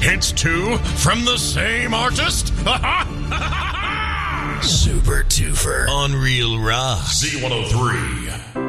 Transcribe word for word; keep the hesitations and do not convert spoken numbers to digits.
Hits two from the same artist? Super Twofer on Real Rock. Z one oh three.